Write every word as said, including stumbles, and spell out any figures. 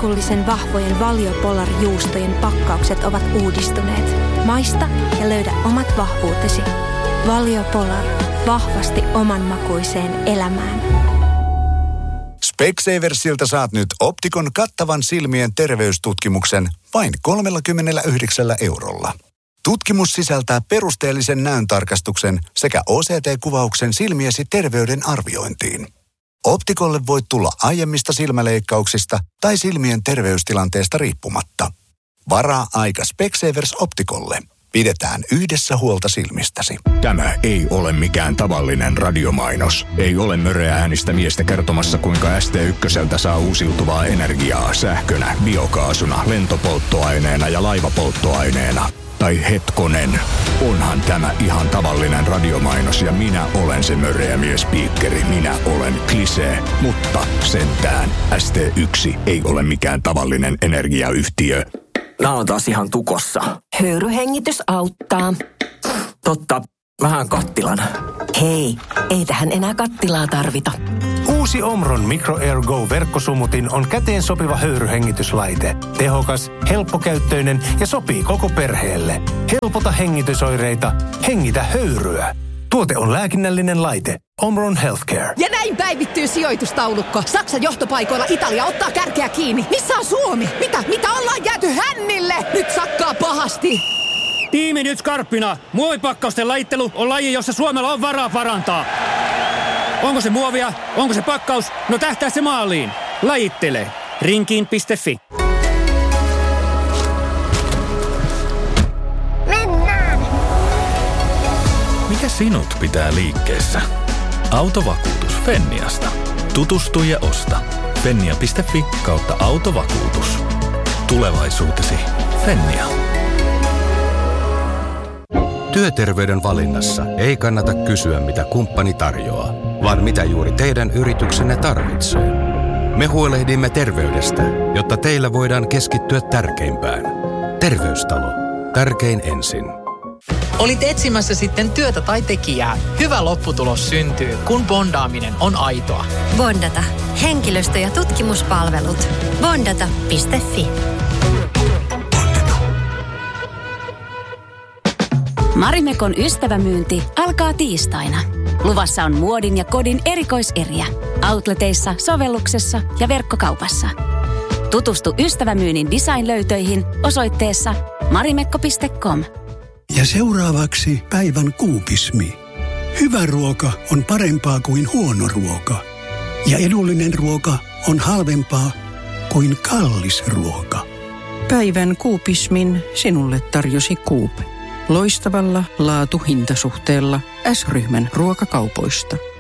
herkullisen vahvojen Valio-Polar-juustojen pakkaukset ovat uudistuneet. Maista ja löydä omat vahvuutesi. Valio Polar. Vahvasti oman makuiseen elämään. Specsaversilta saat nyt Optikon kattavan silmien terveystutkimuksen vain kolmekymmentäyhdeksän eurolla. Tutkimus sisältää perusteellisen näöntarkastuksen sekä O C T-kuvauksen silmiesi terveyden arviointiin. Optikolle voit tulla aiemmista silmäleikkauksista tai silmien terveystilanteesta riippumatta. Varaa aika Specsavers Optikolle. Pidetään yhdessä huolta silmistäsi. Tämä ei ole mikään tavallinen radiomainos. Ei ole möreä äänistä miestä kertomassa, kuinka S T ykköseltä saa uusiutuvaa energiaa sähkönä, biokaasuna, lentopolttoaineena ja laivapolttoaineena. Tai hetkonen, onhan tämä ihan tavallinen radiomainos ja minä olen se möreä miespiikkeri. Minä olen Klisee, mutta sentään S T yksi ei ole mikään tavallinen energiayhtiö. Nää on taas ihan tukossa. Höyryhengitys auttaa. Totta, vähän kattilan. Hei, ei tähän enää kattilaa tarvita. Uusi Omron Micro Air Go -verkkosumutin on käteen sopiva höyryhengityslaite. Tehokas, helppokäyttöinen ja sopii koko perheelle. Helpota hengitysoireita, hengitä höyryä. Tuote on lääkinnällinen laite. Omron Healthcare. Ja näin päivittyy sijoitustaulukko. Saksan johtopaikoilla Italia ottaa kärkeä kiinni. Missä on Suomi? Mitä? Mitä ollaan jääty hännille? Nyt sakkaa pahasti. Tiimi nyt skarppina. Muovipakkausten lajittelu on laji, jossa Suomella on varaa parantaa. Onko se muovia? Onko se pakkaus? No tähtää se maaliin. Lajittele. Rinkiin piste fi. Mennään! Mikä sinut pitää liikkeessä? Autovakuutus Fenniasta. Tutustu ja osta. Fennia piste fi kautta autovakuutus. Tulevaisuutesi. Fennia. Työterveyden valinnassa ei kannata kysyä, mitä kumppani tarjoaa, vaan mitä juuri teidän yrityksenne tarvitsee. Me huolehdimme terveydestä, jotta teillä voidaan keskittyä tärkeimpään. Terveystalo. Tärkein ensin. Olit etsimässä sitten työtä tai tekijää. Hyvä lopputulos syntyy, kun bondaaminen on aitoa. Bondata. Henkilöstö- ja tutkimuspalvelut. Bondata piste fi. Marimekon ystävämyynti alkaa tiistaina. Luvassa on muodin ja kodin erikoiseriä. Outleteissa, sovelluksessa ja verkkokaupassa. Tutustu ystävämyynnin design-löytöihin osoitteessa marimekko piste com. Ja seuraavaksi päivän kuupismi. Hyvä ruoka on parempaa kuin huono ruoka. Ja edullinen ruoka on halvempaa kuin kallis ruoka. Päivän kuupismin sinulle tarjosi Coop. Loistavalla laatu-hintasuhteella S-ryhmän ruokakaupoista.